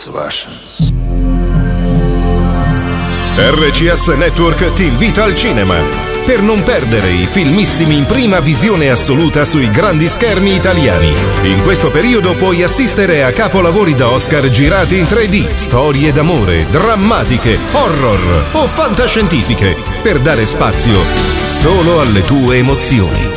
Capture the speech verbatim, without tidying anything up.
Russians. R C S Network ti invita al cinema per non perdere i filmissimi in prima visione assoluta sui grandi schermi italiani. In questo periodo puoi assistere a capolavori da Oscar girati in tre D, storie d'amore, drammatiche, horror o fantascientifiche, per dare spazio solo alle tue emozioni.